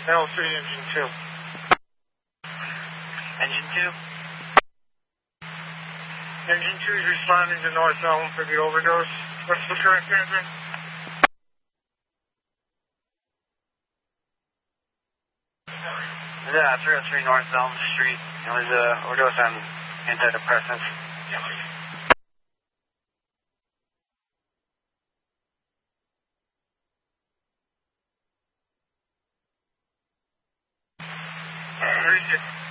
L3 engine 2. Engine 2? Engine 2 is responding to North Elm for the overdose. What's the correct answer? Yeah, 303 North Elm Street. It was overdose on antidepressants. Where is it?